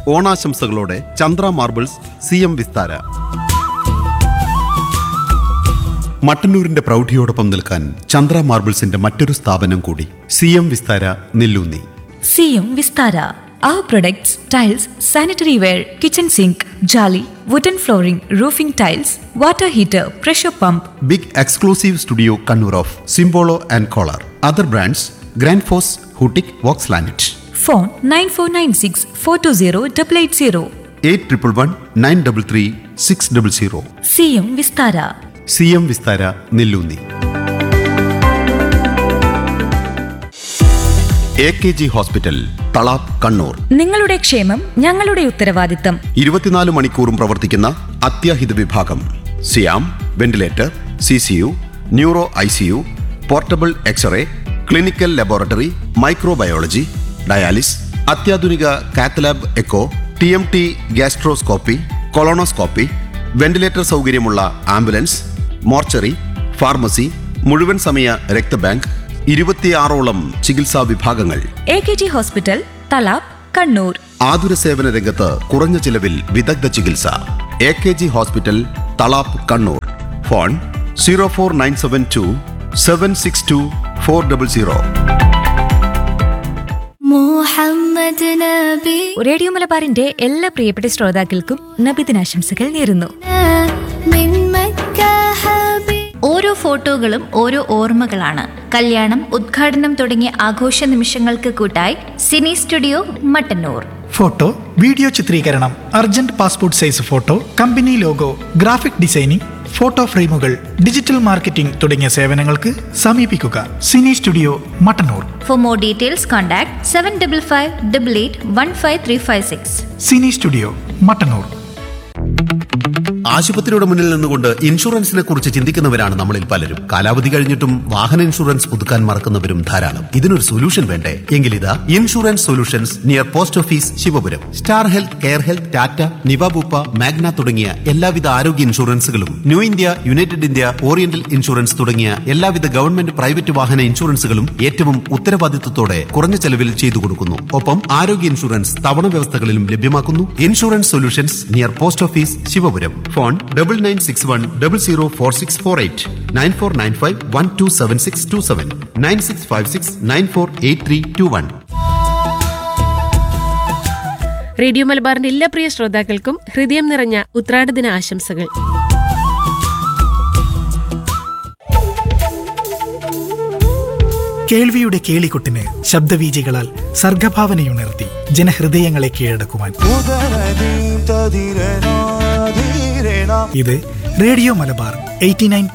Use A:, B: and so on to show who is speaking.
A: ഓണാശംസകളോടെ Chandra marbles CM Vistara. മട്ടന്നൂരിന്റെ പ്രൗഢിയോടൊപ്പം നിൽക്കാൻ ചന്ദ്ര മാർബിൾസിന്റെ മറ്റൊരു സ്ഥാപനം കൂടി, CM Vistara Nelloonni.
B: CM Vistara. Our products, tiles, sanitary ware, kitchen sink, jolly, wooden flooring, roofing tiles, water heater, pressure pump.
A: Big exclusive studio Kannur of സിംബോളോ and collar. Other brands grand FOSS, ഹൂട്ടിക്, Woakes ലാനറ്റ്.
B: Phone 9496 420 880.
A: 8111 933 600.
B: CM Vistara.
A: CM Vistara Nelloonni. AKG hospital, Thalap, Kannur.
B: നിങ്ങളുടെ ക്ഷേമം ഞങ്ങളുടെ ഉത്തരവാദിത്തം.
A: 24 മണിക്കൂറും പ്രവർത്തിക്കുന്ന അത്യാഹിത വിഭാഗം. സിയാം, ventilator, CCU, neuro ICU, portable x-ray, clinical laboratory, microbiology, dialysis, അത്യാധുനിക cath lab echo, TMT gastroscopy, colonoscopy, ventilator സൗകര്യമുള്ള ആംബുലൻസ്, മോർച്ചറി, ഫാർമസി, മുഴുവൻ സമയ രക്തബാങ്ക്, 26ഓളം ചികിത്സാ വിഭാഗങ്ങൾ.
B: AKG hospital, Thalap, Kannur.
A: ആതുര സേവന രംഗത്ത് കുറഞ്ഞ ചിലവിൽ വിദഗ്ധ ചികിത്സ. AKG hospital, Thalap, Kannur. Phone 04972 762 400.
C: Muhammad നബി.
B: റേഡിയോ മലബാറിന്റെ എല്ലാ പ്രിയപ്പെട്ട ശ്രോതാക്കൾക്കും നബിദിനാശംസകൾ നേരുന്നു.
C: ഓരോ ഫോട്ടോകളും ഓരോ ഓർമ്മകളാണ്. കല്യാണം, ഉദ്ഘാടനം തുടങ്ങിയ ആഘോഷ നിമിഷങ്ങൾക്ക് കൂട്ടായി Sini studio Mattannur.
D: Photo, video ചിത്രീകരണം, urgent passport size photo, company logo, graphic designing, photo ഫ്രെയിമുകൾ, ഡിജിറ്റൽ മാർക്കറ്റിംഗ് തുടങ്ങിയ സേവനങ്ങൾക്ക് സമീപിക്കുക Sini studio Mattannur.
C: For more details contact 7555881536.
D: Sini studio Mattannur.
A: ആശുപത്രിയുടെ മുന്നിൽ നിന്നുകൊണ്ട് ഇൻഷുറൻസിനെ കുറിച്ച് ചിന്തിക്കുന്നവരാണ് നമ്മളിൽ പലരും. കാലാവധി കഴിഞ്ഞിട്ടും വാഹന ഇൻഷുറൻസ് പുതുക്കാൻ മറക്കുന്നവരും ധാരാളം. ഇതിനൊരു സൊല്യൂഷൻ വേണ്ടേ? എങ്കിലിതാ insurance solutions near post office, Sivapuram. Star health, care health, Tata, Niva Bupa, Magna തുടങ്ങിയ എല്ലാവിധ ആരോഗ്യ ഇൻഷുറൻസുകളും, new India, United India, oriental insurance തുടങ്ങിയ എല്ലാവിധ ഗവൺമെന്റ് പ്രൈവറ്റ് വാഹന ഇൻഷുറൻസുകളും ഏറ്റവും ഉത്തരവാദിത്വത്തോടെ കുറഞ്ഞ ചെലവിൽ ചെയ്തു കൊടുക്കുന്നു. ഒപ്പം ആരോഗ്യ ഇൻഷുറൻസ് തവണ വ്യവസ്ഥകളിലും ലഭ്യമാക്കുന്നു. Insurance solutions near post office, Sivapuram. Phone 9961004648, 9495127627, 9656948321.
E: Radio മലബാറിന്റെ എല്ലാ പ്രിയ ശ്രോതാക്കൾക്കും ഹൃദയം നിറഞ്ഞ ഉത്രാടദിന ആശംസകൾ.
D: കേൾവിയുടെ കേളികൊട്ടിന് ശബ്ദവീചികളാൽ സർഗഭാവനയുണർത്തി ജനഹൃദയങ്ങളെ കീഴടക്കുവാൻ ഇത് റേഡിയോ മലബാർ 89